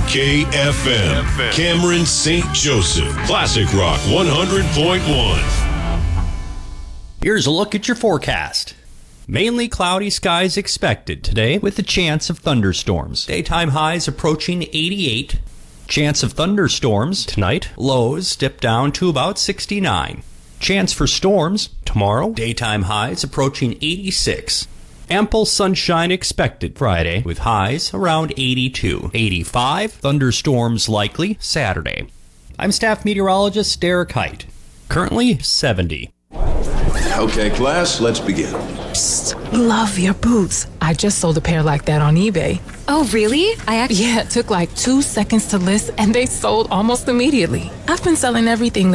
KFM, Cameron St. Joseph, Classic Rock 100.1. Here's a look at your forecast. Mainly cloudy skies expected today with a chance of thunderstorms. Daytime highs approaching 88. Chance of thunderstorms tonight. Lows dip down to about 69. Chance for storms tomorrow. Daytime highs approaching 86. Ample sunshine expected Friday with highs around 82. 85. Thunderstorms likely Saturday. I'm staff meteorologist Derek Height. Currently 70. Okay, class, let's begin. Psst, love your boots. I just sold a pair like that on eBay. Oh, really? Yeah, it took like 2 seconds to list and they sold almost immediately. I've been selling everything